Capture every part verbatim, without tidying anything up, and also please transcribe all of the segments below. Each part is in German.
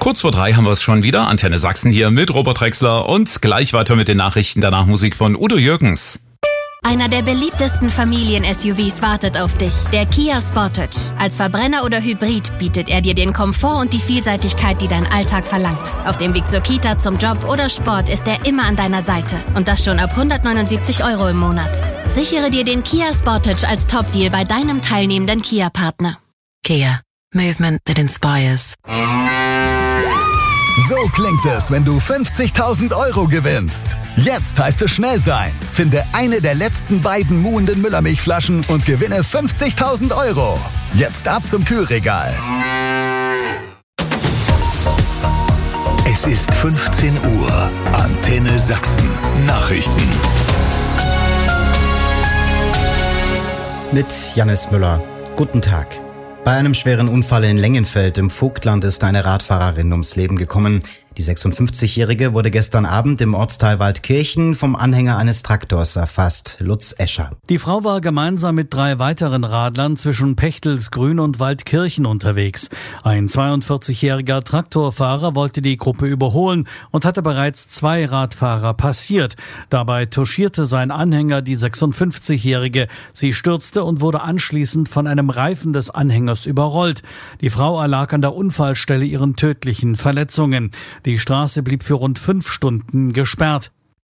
Kurz vor drei haben wir es schon wieder. Antenne Sachsen hier mit Robert Drexler und gleich weiter mit den Nachrichten. Danach Musik von Udo Jürgens. Einer der beliebtesten Familien-S U Vs wartet auf dich, der Kia Sportage. Als Verbrenner oder Hybrid bietet er dir den Komfort und die Vielseitigkeit, die dein Alltag verlangt. Auf dem Weg zur Kita, zum Job oder Sport ist er immer an deiner Seite. Und das schon ab hundertneunundsiebzig Euro im Monat. Sichere dir den Kia Sportage als Top-Deal bei deinem teilnehmenden Kia-Partner. Kia. Movement that inspires. So klingt es, wenn du fünfzigtausend Euro gewinnst. Jetzt heißt es schnell sein. Finde eine der letzten beiden muhenden Müllermilchflaschen und gewinne fünfzigtausend Euro. Jetzt ab zum Kühlregal. Es ist fünfzehn Uhr. Antenne Sachsen. Nachrichten. Mit Jannis Müller. Guten Tag. Bei einem schweren Unfall in Lengenfeld im Vogtland ist eine Radfahrerin ums Leben gekommen. Die sechsundfünfzigjährige wurde gestern Abend im Ortsteil Waldkirchen vom Anhänger eines Traktors erfasst. Lutz Escher. Die Frau war gemeinsam mit drei weiteren Radlern zwischen Pechtelsgrün und Waldkirchen unterwegs. Ein zweiundvierzigjähriger Traktorfahrer wollte die Gruppe überholen und hatte bereits zwei Radfahrer passiert. Dabei touchierte sein Anhänger die sechsundfünfzigjährige. Sie stürzte und wurde anschließend von einem Reifen des Anhängers überrollt. Die Frau erlag an der Unfallstelle ihren tödlichen Verletzungen. Die Straße blieb für rund fünf Stunden gesperrt.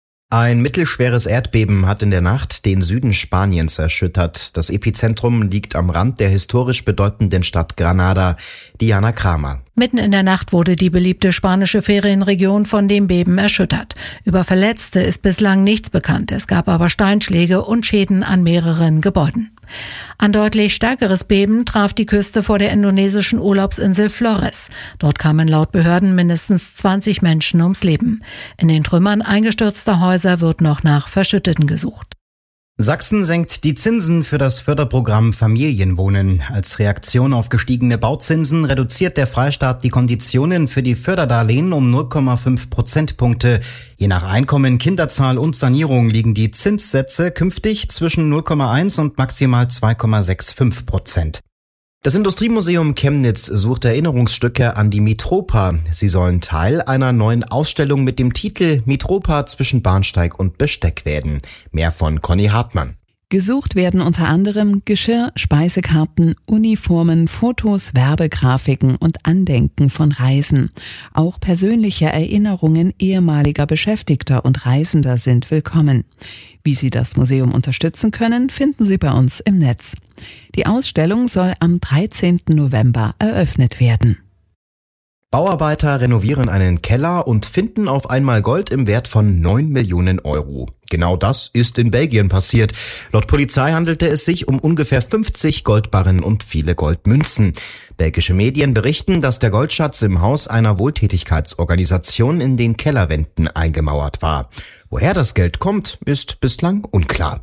Ein mittelschweres Erdbeben hat in der Nacht den Süden Spaniens erschüttert. Das Epizentrum liegt am Rand der historisch bedeutenden Stadt Granada. Diana Kramer. Mitten in der Nacht wurde die beliebte spanische Ferienregion von dem Beben erschüttert. Über Verletzte ist bislang nichts bekannt. Es gab aber Steinschläge und Schäden an mehreren Gebäuden. Ein deutlich stärkeres Beben traf die Küste vor der indonesischen Urlaubsinsel Flores. Dort kamen laut Behörden mindestens zwanzig Menschen ums Leben. In den Trümmern eingestürzter Häuser wird noch nach Verschütteten gesucht. Sachsen senkt die Zinsen für das Förderprogramm Familienwohnen. Als Reaktion auf gestiegene Bauzinsen reduziert der Freistaat die Konditionen für die Förderdarlehen um null Komma fünf Prozentpunkte. Je nach Einkommen, Kinderzahl und Sanierung liegen die Zinssätze künftig zwischen null Komma eins und maximal zwei Komma fünfundsechzig Prozent. Das Industriemuseum Chemnitz sucht Erinnerungsstücke an die Mitropa. Sie sollen Teil einer neuen Ausstellung mit dem Titel Mitropa zwischen Bahnsteig und Besteck werden. Mehr von Conny Hartmann. Gesucht werden unter anderem Geschirr, Speisekarten, Uniformen, Fotos, Werbegrafiken und Andenken von Reisen. Auch persönliche Erinnerungen ehemaliger Beschäftigter und Reisender sind willkommen. Wie Sie das Museum unterstützen können, finden Sie bei uns im Netz. Die Ausstellung soll am dreizehnten November eröffnet werden. Bauarbeiter renovieren einen Keller und finden auf einmal Gold im Wert von neun Millionen Euro. Genau das ist in Belgien passiert. Laut Polizei handelte es sich um ungefähr fünfzig Goldbarren und viele Goldmünzen. Belgische Medien berichten, dass der Goldschatz im Haus einer Wohltätigkeitsorganisation in den Kellerwänden eingemauert war. Woher das Geld kommt, ist bislang unklar.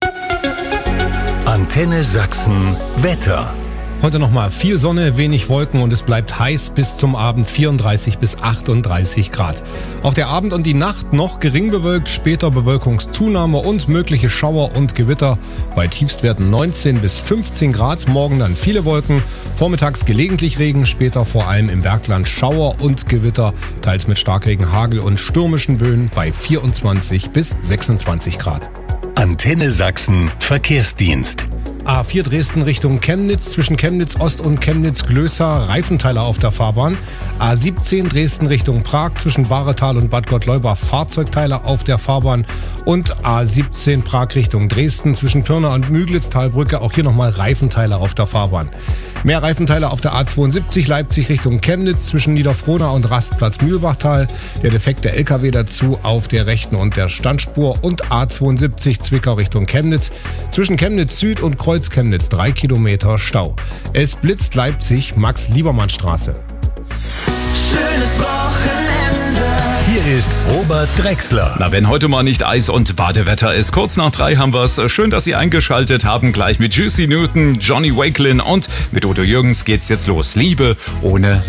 Antenne Sachsen Wetter. Heute nochmal viel Sonne, wenig Wolken und es bleibt heiß bis zum Abend vierunddreißig bis achtunddreißig Grad. Auch der Abend und die Nacht noch gering bewölkt, später Bewölkungszunahme und mögliche Schauer und Gewitter. Bei Tiefstwerten neunzehn bis fünfzehn Grad, morgen dann viele Wolken, vormittags gelegentlich Regen, später vor allem im Bergland Schauer und Gewitter, teils mit Starkregen, Hagel und stürmischen Böen bei vierundzwanzig bis sechsundzwanzig Grad. Antenne Sachsen Verkehrsdienst. A vier Dresden Richtung Chemnitz, zwischen Chemnitz Ost und Chemnitz Glößer, Reifenteiler auf der Fahrbahn. A siebzehn Dresden Richtung Prag, zwischen Bahretal und Bad Gottleuba, Fahrzeugteiler auf der Fahrbahn. Und A siebzehn Prag Richtung Dresden, zwischen Pirna und Müglitztalbrücke, auch hier nochmal Reifenteiler auf der Fahrbahn. Mehr Reifenteiler auf der A zweiundsiebzig Leipzig Richtung Chemnitz, zwischen Niederfrohna und Rastplatz Mühlbachtal. Der defekte L K W dazu auf der rechten und der Standspur. Und A zweiundsiebzig Zwickau Richtung Chemnitz, zwischen Chemnitz Süd und Kreuz Chemnitz drei Kilometer Stau. Es blitzt Leipzig, Max-Liebermann-Straße. Schönes Wochenende. Hier ist Robert Drexler. Na, wenn heute mal nicht Eis- und Badewetter ist, kurz nach drei haben wir's. Schön, dass Sie eingeschaltet haben. Gleich mit Juicy Newton, Johnny Wakelin und mit Udo Jürgens geht's jetzt los. Liebe ohne